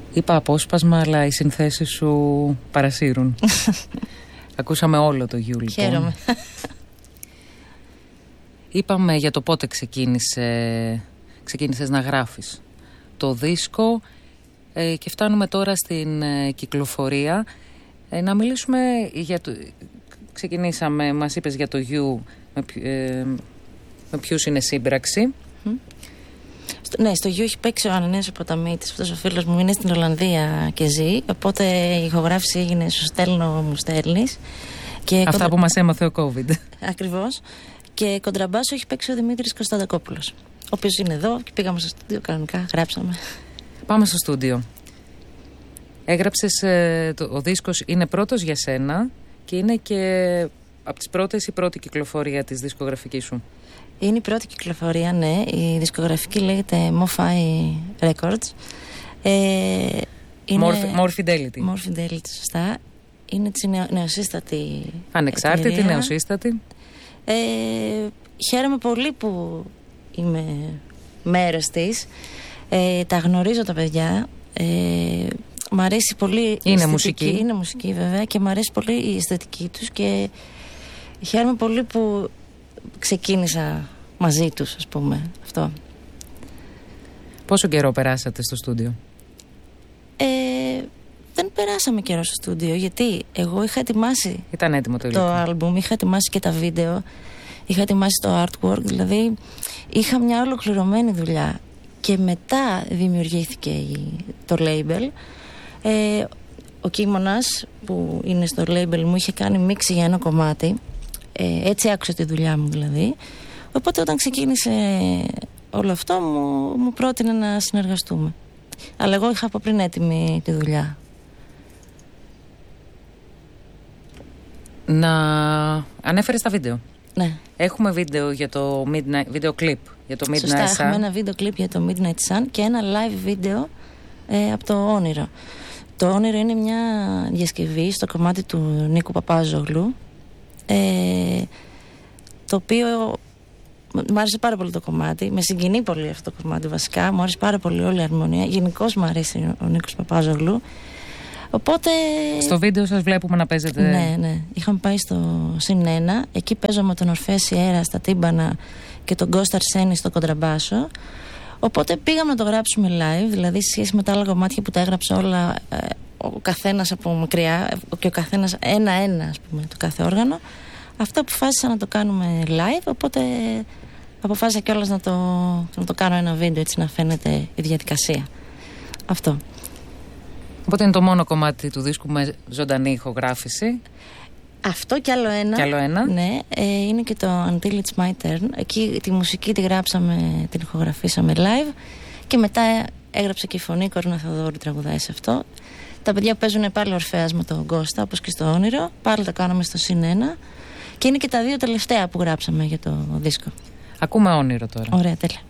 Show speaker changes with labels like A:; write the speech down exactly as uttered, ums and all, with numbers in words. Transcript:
A: Είπα απόσπασμα, αλλά οι συνθέσεις σου παρασύρουν. Ακούσαμε όλο το γιου, λοιπόν.
B: Χαίρομαι.
A: Είπαμε για το πότε ξεκίνησε, ξεκίνησες να γράφεις το δίσκο ε, και φτάνουμε τώρα στην ε, κυκλοφορία. Ε, να μιλήσουμε για το... Ξεκινήσαμε, μας είπες για το γιου, με, ε, με ποιους είναι σύμπραξη.
B: Mm. Στο, ναι, στο γιου έχει παίξει ο Ανανέας ο Ποταμίτης, αυτός ο φίλος μου είναι στην Ολλανδία και ζει, οπότε η ηχογράφηση έγινε σου στέλνω, μου στέλνεις. Και
A: αυτά
B: κοντρα...
A: που μας έμαθε ο COVID.
B: Ακριβώς. Και κοντραμπάσο έχει παίξει ο Δημήτρης Κωνσταντακόπουλος, ο οποίος είναι εδώ και πήγαμε στο στούντιο κανονικά, γράψαμε.
A: Πάμε στο στούντιο. Έγραψες, ε, το, ο δίσκος είναι πρώτος για σένα και είναι και από τις πρώτες η πρώτη κυκλοφορία της δισκογραφικής σου.
B: Είναι η πρώτη κυκλοφορία, ναι. Η δισκογραφική λέγεται MoFi Records. Ε, είναι...
A: More, more Fidelity.
B: More Fidelity, σωστά. Είναι της νεο, νεοσύστατη
A: Ανεξάρτητη,
B: εταιρεία.
A: νεοσύστατη.
B: Ε, χαίρομαι πολύ που είμαι μέρος της. Ε, τα γνωρίζω τα παιδιά. Ε, μ' αρέσει πολύ η
A: είναι
B: αισθητική,
A: μουσική.
B: Είναι μουσική βέβαια και μ' αρέσει πολύ η αισθητική τους και χαίρομαι πολύ που ξεκίνησα μαζί τους, ας πούμε, αυτό.
A: Πόσο καιρό περάσατε στο στούντιο?
B: Ε, δεν περάσαμε καιρό στο στούντιο, γιατί εγώ είχα ετοιμάσει
A: Ήταν έτοιμο το υλικό.
B: το άλμπουμ, είχα ετοιμάσει και τα βίντεο, είχα ετοιμάσει το artwork, δηλαδή είχα μια ολοκληρωμένη δουλειά και μετά δημιουργήθηκε η, το label. Ε, ο Κίμωνας που είναι στο label μου είχε κάνει μίξη για ένα κομμάτι, ε, έτσι άκουσα τη δουλειά μου δηλαδή, οπότε όταν ξεκίνησε όλο αυτό μου, μου πρότεινε να συνεργαστούμε, αλλά εγώ είχα από πριν έτοιμη τη δουλειά.
A: Να ανέφερες τα βίντεο.
B: Ναι.
A: Έχουμε βίντεο για το Midnight, βίντεο κλιπ για το Midnight
B: Σωστά,
A: Sun.
B: έχουμε ένα βίντεο κλιπ για το Midnight Sun και ένα live βίντεο ε, από το Όνειρο. Το Όνειρο είναι μια διασκευή στο κομμάτι του Νίκου Παπάζογλου, ε, το οποίο μου άρεσε πάρα πολύ το κομμάτι, με συγκινεί πολύ αυτό το κομμάτι βασικά, μου άρεσε πάρα πολύ όλη η αρμονία, γενικώς μου αρέσει ο Νίκος Παπάζογλου. Οπότε...
A: Στο βίντεο σας βλέπουμε να παίζετε.
B: Ναι, ναι. Είχαμε πάει στο Συν ένα. Εκεί παίζω με τον Ορφέα Σιέρα στα τύμπανα και τον Κώστα Αρσένη στο κοντραμπάσο. Οπότε πήγαμε να το γράψουμε live, δηλαδή σε σχέση με τα άλλα κομμάτια που τα έγραψα όλα, ε, ο καθένας από μακριά και ο καθένας ένα-ένα, ας πούμε, το κάθε όργανο. Αυτό αποφάσισα να το κάνουμε live, οπότε αποφάσισα κιόλας να το, να το κάνω ένα βίντεο, έτσι να φαίνεται η διαδικασία. Αυτό.
A: Οπότε είναι το μόνο κομμάτι του δίσκου με ζωντανή ηχογράφηση.
B: Αυτό κι άλλο ένα.
A: Κι άλλο ένα.
B: Ναι, ε, είναι και το Until It's My Turn. Εκεί τη μουσική τη γράψαμε, την ηχογραφήσαμε live. Και μετά έγραψε και η φωνή, η Κορίνα Θεοδόρου τραγουδάει σε αυτό. Τα παιδιά παίζουν πάλι Ορφέας με τον Κώστα, όπως και στο Όνειρο. Πάλι τα κάναμε στο Συν ένα. Και είναι και τα δύο τελευταία που γράψαμε για το δίσκο.
A: Ακούμε Όνειρο τώρα.
B: Ωραία, τέλεια.